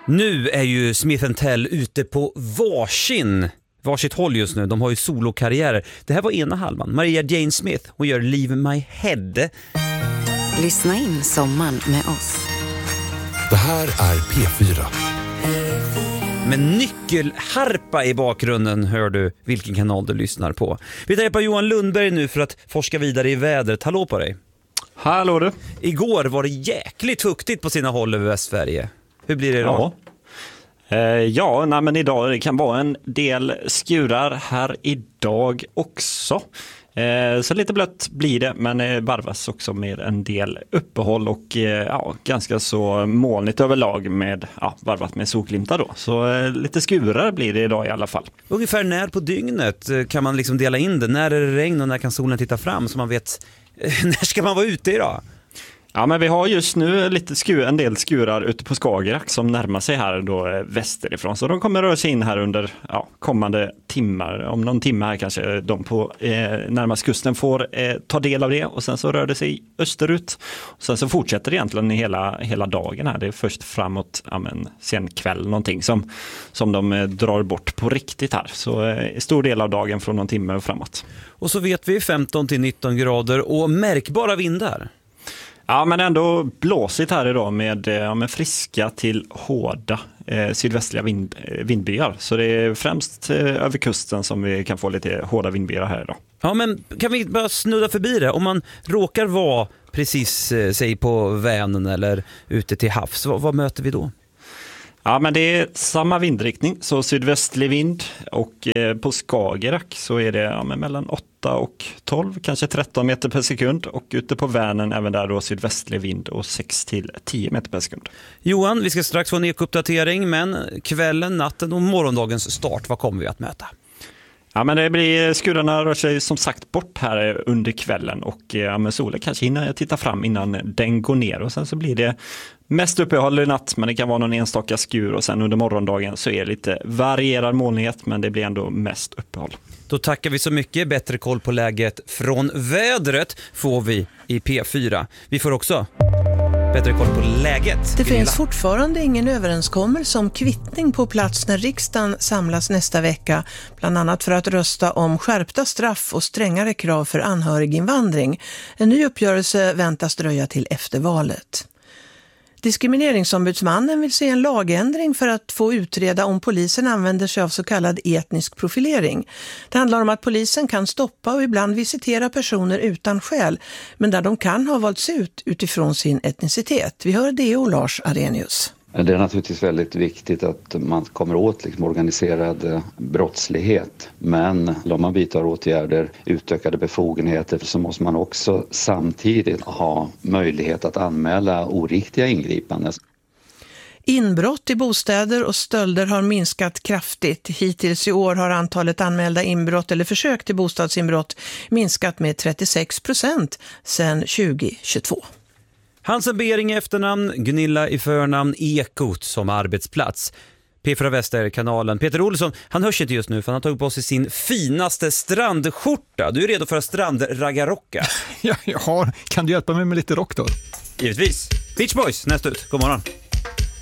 Nu är ju Smith & Tell ute på varsitt håll just nu. De har ju solokarriärer. Det här var ena halvan. Maria Jane Smith, hon gör Leave My Head. Lyssna in sommaren med oss. Det här är P4. Med nyckelharpa i bakgrunden hör du vilken kanal du lyssnar på. Vi tar på Johan Lundberg nu för att forska vidare i vädret. Hallå på dig. Hallå du. Igår var det jäkligt fuktigt på sina håll över Västsverige. Hur blir det idag? Men idag det kan vara en del skurar här idag också. Så lite blött blir det, men varvas också med en del uppehåll och ganska så molnigt överlag med varvat med solglimtar då. Så lite skurar blir det idag i alla fall. Ungefär när på dygnet kan man liksom dela in det? När är det regn och när kan solen titta fram så man vet när ska man vara ute idag? Ja, men vi har just nu en del skurar ute på Skagerrak som närmar sig här då västerifrån. Så de kommer röra sig in här under kommande timmar. Om någon timme här kanske de på närmast kusten får ta del av det. Och sen så rör det sig österut. Och sen så fortsätter det egentligen hela dagen här. Det är först framåt sen kväll någonting som de drar bort på riktigt här. Så stor del av dagen från någon timme och framåt. Och så vet vi 15-19 grader och märkbara vindar. Ja, men ändå blåsigt här idag med friska till hårda sydvästliga vindbyar. Så det är främst över kusten som vi kan få lite hårda vindbyar här idag. Ja, men kan vi bara snudda förbi det? Om man råkar vara precis säg på Vänern eller ute till havs, vad möter vi då? Ja, men det är samma vindriktning, så sydvästlig vind och på Skagerrak så är det mellan 8 och 12, kanske 13 meter per sekund och ute på Vänern även där då sydvästlig vind och 6 till 10 meter per sekund. Johan, vi ska strax få en ekoppdatering, men kvällen, natten och morgondagens start, vad kommer vi att möta? Ja, men skurarna rör sig som sagt bort här under kvällen och solen kanske hinner titta fram innan den går ner och sen så blir det mest uppehåll i natt, men det kan vara någon enstaka skur och sen under morgondagen så är det lite varierad molnighet, men det blir ändå mest uppehåll. Då tackar vi så mycket. Bättre koll på läget från vädret får vi i P4. Vi får också bättre koll på läget. Det finns fortfarande ingen överenskommelse om kvittning på plats när riksdagen samlas nästa vecka, bland annat för att rösta om skärpta straff och strängare krav för anhöriginvandring. En ny uppgörelse väntas dröja till efter valet. Diskrimineringsombudsmannen vill se en lagändring för att få utreda om polisen använder sig av så kallad etnisk profilering. Det handlar om att polisen kan stoppa och ibland visitera personer utan skäl, men där de kan ha valts ut utifrån sin etnicitet. Vi hör det och Lars Arrhenius. Det är naturligtvis väldigt viktigt att man kommer åt organiserad brottslighet. Men om man vidtar åtgärder, utökade befogenheter, så måste man också samtidigt ha möjlighet att anmäla oriktiga ingripanden. Inbrott i bostäder och stölder har minskat kraftigt. Hittills i år har antalet anmälda inbrott eller försök till bostadsinbrott minskat med 36% sedan 2022. Hansen Bering i efternamn, Gunilla i förnamn, Ekot som arbetsplats. P4 Väster-kanalen. Peter Olsson, han hörs inte just nu för han har tagit på sig sin finaste strandskjorta. Du är redo för att strandraggarocka. Ja, kan du hjälpa mig med lite rock då? Givetvis. Beach Boys, nästa ut. God morgon.